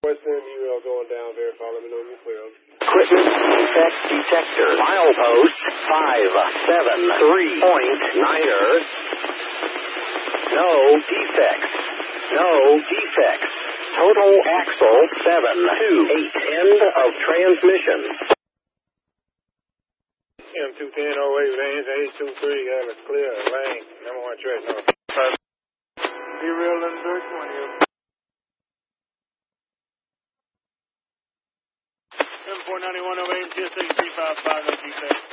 Western UL going down, verify, let me know when you're clear. Equipment defect detector. Milepost 573.9er. No defects. No defects. Total axle 728. End of transmission. M210 08 lanes, 823, got a clear lane. Number 1 track, number 5. Be real Lindbergh, 20. 7491 over AMTS 8355, no defect.